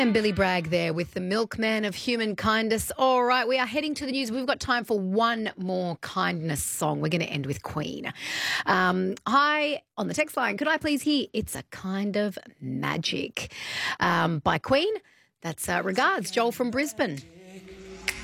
And Billy Bragg there with the milkman of human kindness. All right, we are heading to the news. We've got time for one more kindness song. We're going to end with Queen. Hi, on the text line, could I please hear It's a Kind of Magic by Queen? That's regards, Joel from Brisbane.